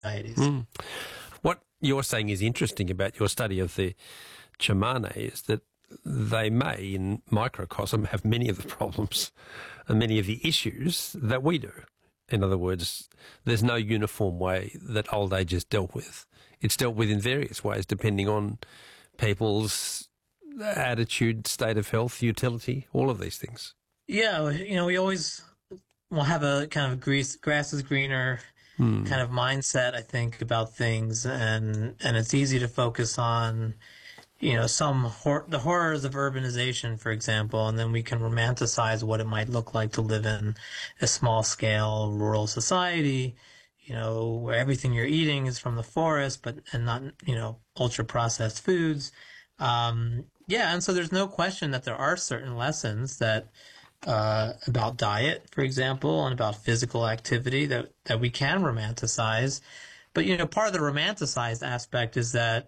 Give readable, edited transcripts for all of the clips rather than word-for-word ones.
societies. Mm. What you're saying is interesting about your study of the Tsimane is that they may, in microcosm, have many of the problems and many of the issues that we do. In other words, there's no uniform way that old age is dealt with. It's dealt with in various ways depending on people's attitude, state of health, utility, all of these things. Yeah, we always will have a kind of grass is greener kind of mindset, I think, about things, and it's easy to focus on, the horrors of urbanization, for example, and then we can romanticize what it might look like to live in a small scale rural society, where everything you're eating is from the forest, and not, ultra processed foods. And so there's no question that there are certain lessons that, about diet, for example, and about physical activity that we can romanticize. But, part of the romanticized aspect is that,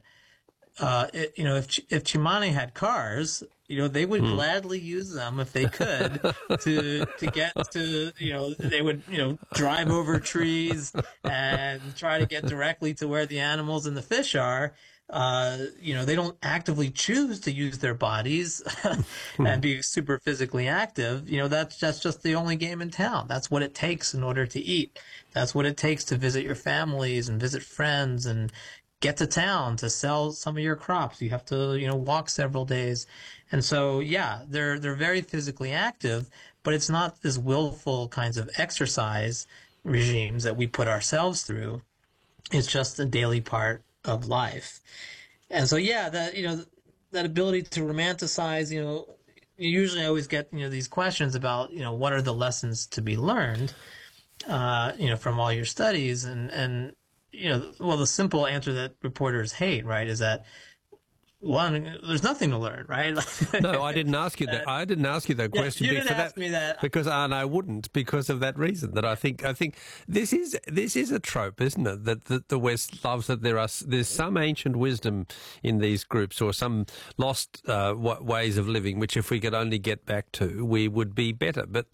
if Tsimane had cars, they would gladly use them if they could to get to, they would, drive over trees and try to get directly to where the animals and the fish are. They don't actively choose to use their bodies and be super physically active. That's just the only game in town. That's what it takes in order to eat. That's what it takes to visit your families and visit friends and get to town to sell some of your crops. You have to, walk several days. And so, they're very physically active, but it's not this willful kinds of exercise regimes that we put ourselves through. It's just a daily part of life. And so, that ability to romanticize, you usually always get, these questions about, what are the lessons to be learned, from all your studies. And the simple answer that reporters hate, right, is that, one, there's nothing to learn, right? No, I didn't ask you that. I didn't ask you that question. You didn't ask me that because I wouldn't, because of that reason. That I think this is a trope, isn't it? That the West loves that there's some ancient wisdom in these groups or some lost ways of living, which if we could only get back to, we would be better. But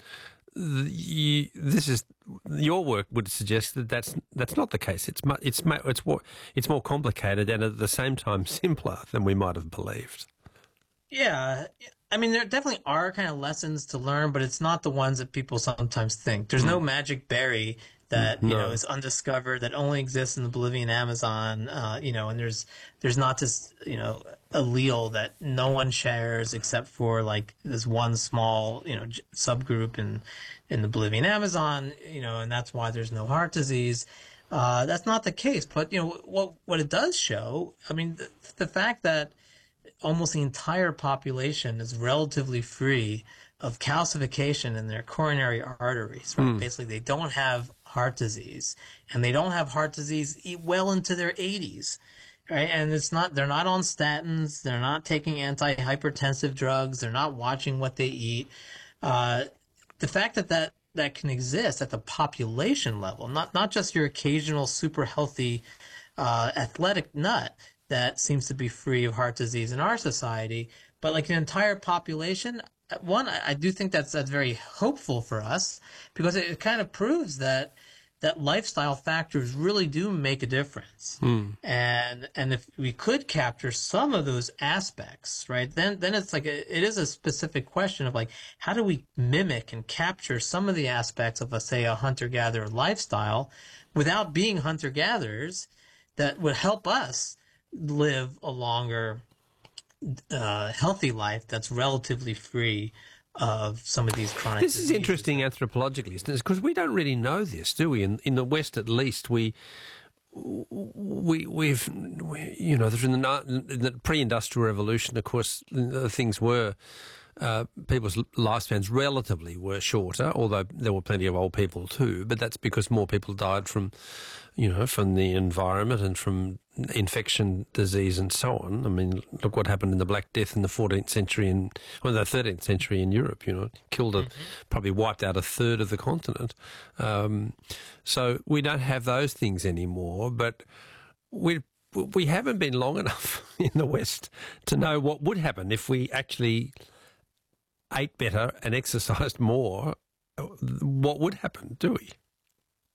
your work would suggest that that's not the case. It's more complicated and at the same time simpler than we might have believed. Yeah, I mean there definitely are kind of lessons to learn, but it's not the ones that people sometimes think. There's no magic berry that is undiscovered that only exists in the Bolivian Amazon. And there's not this allele that no one shares except for like this one small subgroup in the Bolivian Amazon. And that's why there's no heart disease. That's not the case. But what it does show, I mean, the fact that almost the entire population is relatively free of calcification in their coronary arteries, right? Basically, they don't have heart disease, and they don't have heart disease well into their 80s, right? And they're not on statins, they're not taking antihypertensive drugs, they're not watching what they eat. The fact that can exist at the population level, not just your occasional super healthy athletic nut that seems to be free of heart disease in our society, but like an entire population. One, I do think that's very hopeful for us because it kind of proves that lifestyle factors really do make a difference. And if we could capture some of those aspects, right, then it's like it is a specific question of like, how do we mimic and capture some of the aspects of, say, a hunter-gatherer lifestyle without being hunter-gatherers that would help us live a longer healthy life that's relatively free of some of these chronic diseases. This is interesting anthropologically, isn't it? Because we don't really know this, do we? In the West, at least, we've in the pre-industrial revolution, of course, things were people's lifespans relatively were shorter, although there were plenty of old people too. But that's because more people died from the environment and from infection, disease, and so on. I mean, look what happened in the Black Death in the 14th century the 13th century in Europe. Killed probably wiped out a third of the continent. So we don't have those things anymore. But we haven't been long enough in the West to know what would happen if we actually ate better and exercised more. What would happen, do we?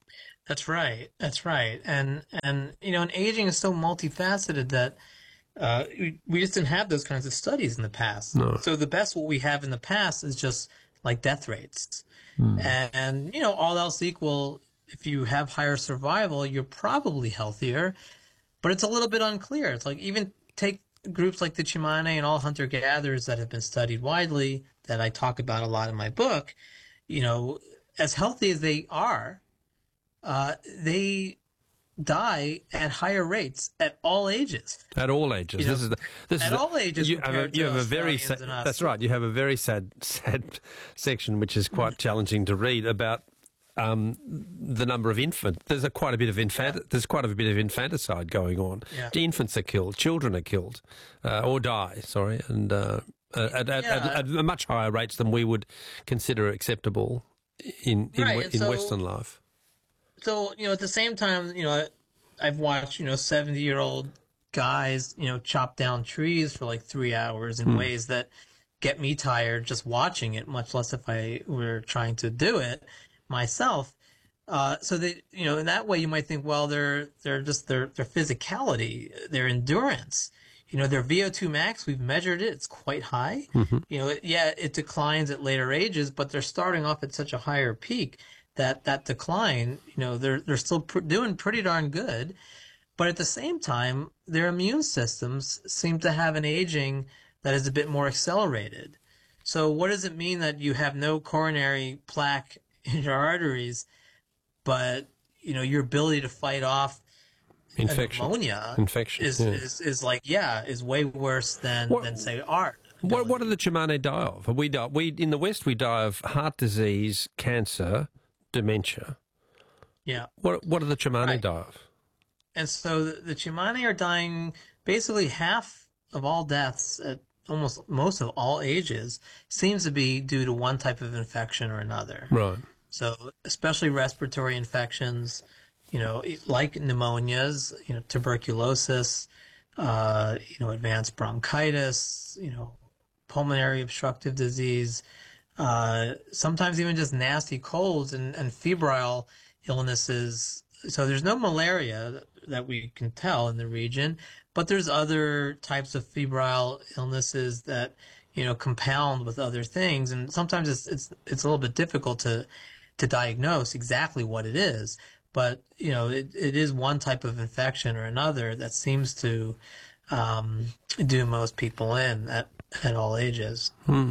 That's right. That's right. And and aging is so multifaceted that we just didn't have those kinds of studies in the past. No. So the best what we have in the past is just like death rates. Mm. And all else equal, if you have higher survival, you're probably healthier, but it's a little bit unclear. It's like even take groups like the Chimane and all hunter-gatherers that have been studied widely, that I talk about a lot in my book, you know, as healthy as they are, they die at higher rates at all ages. At all ages. This At is all ages compared to you have a very Australians and us. that's right. You have a very sad section, which is quite challenging to read, about the number of infants. There's quite a bit of infanticide going on. Yeah. The infants are killed, children are killed, or die. Sorry, and at much higher rates than we would consider acceptable in Western life. So, at the same time, I've watched, 70-year-old guys, chop down trees for like 3 hours in ways that get me tired just watching it, much less if I were trying to do it myself. So that, in that way you might think, well, their physicality, their endurance, their VO2 max, we've measured it, it's quite high. Mm-hmm. It declines at later ages, but they're starting off at such a higher peak that decline, they're still doing pretty darn good. But at the same time, their immune systems seem to have an aging that is a bit more accelerated. So what does it mean that you have no coronary plaque in your arteries, but, your ability to fight off pneumonia is way worse than say art. What do the Chimane die of? We in the West, we die of heart disease, cancer, dementia. Yeah. What do the Chimane die of? And so the Chimane are dying basically half of all deaths at almost most of all ages seems to be due to one type of infection or another. Right. So especially respiratory infections, like pneumonias, tuberculosis, advanced bronchitis, pulmonary obstructive disease, sometimes even just nasty colds and febrile illnesses. So there's no malaria that we can tell in the region, but there's other types of febrile illnesses that, compound with other things. And sometimes it's a little bit difficult to diagnose exactly what it is. But, it is one type of infection or another that seems to do most people in at all ages.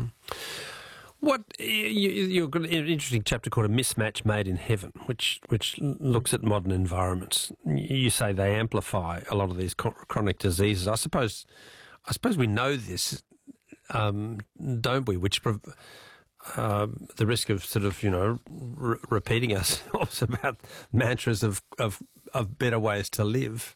You've got an interesting chapter called "A Mismatch Made in Heaven," which looks at modern environments. You say they amplify a lot of these chronic diseases. I suppose we know this, don't we? Which the risk of sort of repeating ourselves about mantras of better ways to live.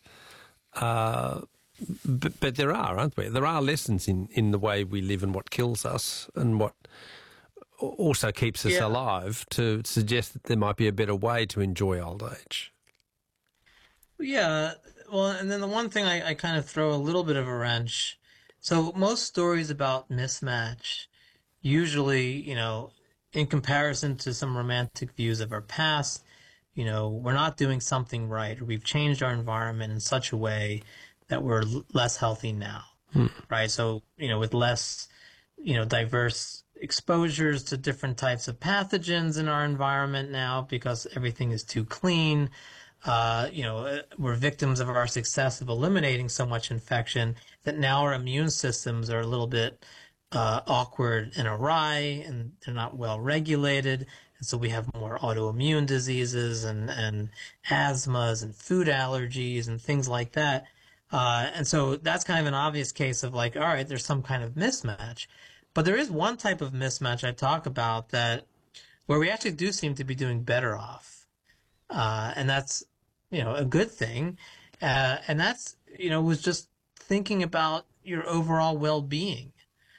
But there are, aren't there? There are lessons in the way we live and what kills us and what also keeps us alive, to suggest that there might be a better way to enjoy old age. Yeah, well, and then the one thing I kind of throw a little bit of a wrench. So most stories about mismatch, usually, in comparison to some romantic views of our past, we're not doing something right, or we've changed our environment in such a way that we're less healthy now, right? So, with less, diverse exposures to different types of pathogens in our environment now because everything is too clean. We're victims of our success of eliminating so much infection that now our immune systems are a little bit awkward and awry, and they're not well regulated. And so we have more autoimmune diseases and asthmas and food allergies and things like that. And so that's kind of an obvious case of like, all right, there's some kind of mismatch. But there is one type of mismatch I talk about where we actually do seem to be doing better off. And that's, a good thing. And that's, was just thinking about your overall well-being.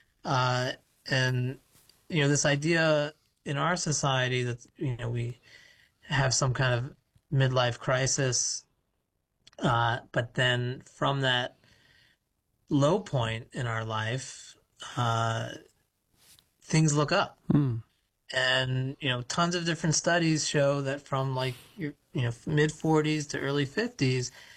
And, this idea in our society that, we have some kind of midlife crisis, but then from that low point in our life, things look up. And, tons of different studies show that from like your, mid 40s to early 50s,